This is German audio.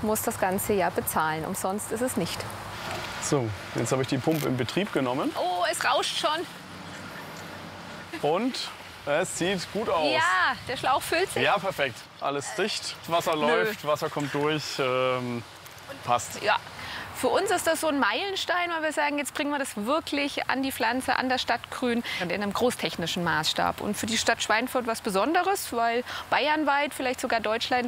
muss das ganze Jahr bezahlen. Umsonst ist es nicht. So, jetzt habe ich die Pumpe in Betrieb genommen. Oh, es rauscht schon. Und es sieht gut aus. Ja, der Schlauch füllt sich. Ja, perfekt. Alles dicht, Wasser läuft, Wasser kommt durch. Passt. Ja. Für uns ist das so ein Meilenstein, weil wir sagen, jetzt bringen wir das wirklich an die Pflanze, an das Stadtgrün und in einem großtechnischen Maßstab. Und für die Stadt Schweinfurt was Besonderes, weil bayernweit, vielleicht sogar